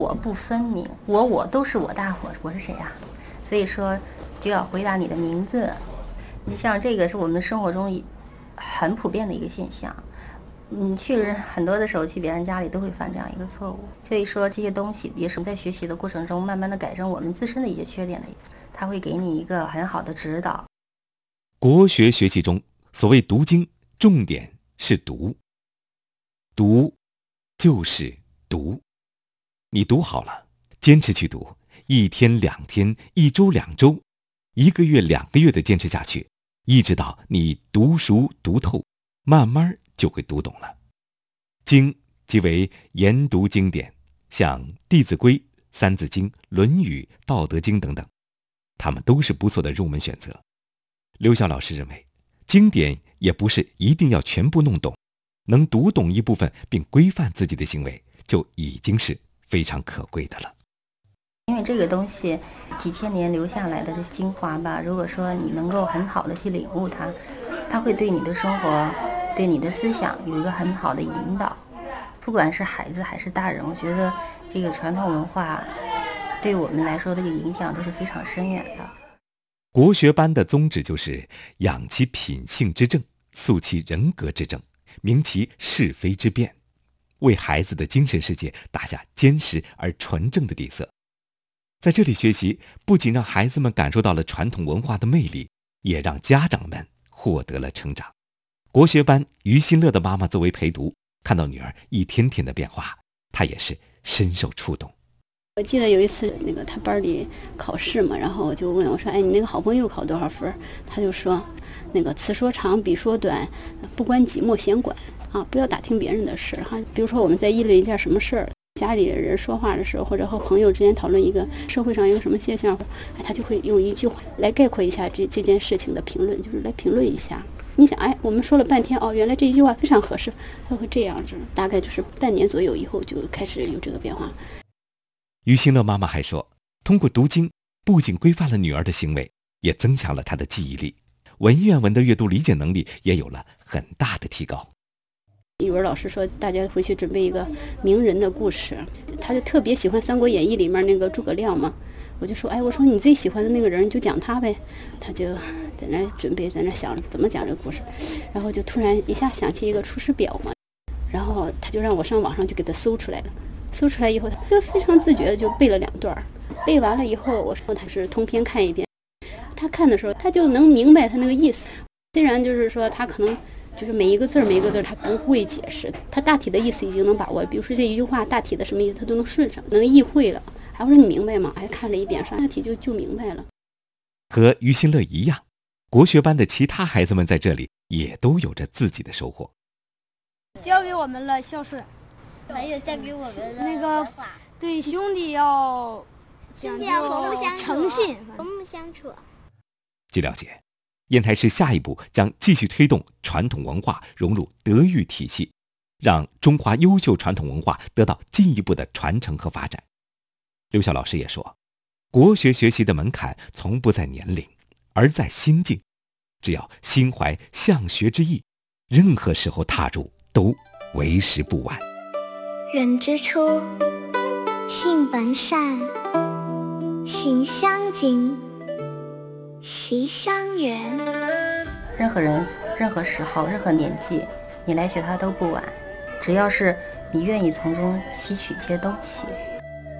我不分明，我都是我大伙，我是谁呀？所以说就要回答你的名字。你像这个是我们生活中很普遍的一个现象。去很多的时候去别人家里都会犯这样一个错误。所以说这些东西也是在学习的过程中慢慢的改正我们自身的一些缺点的，它会给你一个很好的指导。 国学学习中，所谓读经，重点是读。读就是读，你读好了，坚持去读，1天2天，1周2周，1个月2个月的坚持下去，一直到你读熟读透，慢慢就会读懂了。经即为研读经典，像《弟子规》《三字经》《论语》《道德经》等等，它们都是不错的入门选择。刘晓老师认为，经典也不是一定要全部弄懂，能读懂一部分并规范自己的行为，就已经是非常可贵的了。 因为这个东西几千年留下来的这精华吧，如果说你能够很好的去领悟它，它会对你的生活对你的思想有一个很好的引导。不管是孩子还是大人，我觉得这个传统文化对我们来说这个影响都是非常深远的。 国学班的宗旨就是养其品性之正，塑其人格之正，明其是非之辨，为孩子的精神世界打下坚实而纯正的底色。在这里学习，不仅让孩子们感受到了传统文化的魅力，也让家长们获得了成长。国学班于新乐的妈妈作为陪读，看到女儿一天天的变化，她也是深受触动。 我记得有一次他班里考试嘛，然后我就问我说，你那个好朋友考多少分？他就说，此说长彼说短，不关己莫闲管啊，不要打听别人的事哈。比如说我们在议论一件什么事儿，家里人说话的时候，或者和朋友之间讨论一个社会上一个什么现象，他就会用一句话来概括一下这件事情的评论，就是来评论一下。你想，我们说了半天，原来这一句话非常合适，他会这样子。大概就是半年左右以后就开始有这个变化。 于新乐妈妈还说，通过读经，不仅规范了女儿的行为，也增强了她的记忆力，文言文的阅读理解能力也有了很大的提高。 语文老师说，大家回去准备一个名人的故事，他就特别喜欢《三国演义》里面那个诸葛亮嘛。我就说，我说你最喜欢的那个人，你就讲他呗。他就在那准备，在那想怎么讲这个故事，然后就突然一下想起一个《出师表》嘛，然后他就让我上网上就给他搜出来了。搜出来以后，他就非常自觉的就背了2段，背完了以后，我说他是通篇看一遍。他看的时候，他就能明白他那个意思。虽然就是说他可能就是每一个字他不会解释，他大体的意思已经能把握。比如说这一句话大体的什么意思，他都能顺上，能意会了。还说你明白吗？看了一遍，上大体就明白了。 和于新乐一样，国学班的其他孩子们在这里也都有着自己的收获。 教给我们了孝顺。 还有教给我们的对兄弟要讲究诚信， 和睦相处。 据了解，烟台市下一步将继续推动传统文化融入德育体系，让中华优秀传统文化得到进一步的传承和发展。刘晓老师也说，国学学习的门槛从不在年龄，而在心境。只要心怀向学之意，任何时候踏入都为时不晚。 人之初，性本善，性相近，习相远。 任何人、任何时候、任何年纪，你来学它都不晚，只要是你愿意从中吸取一些东西。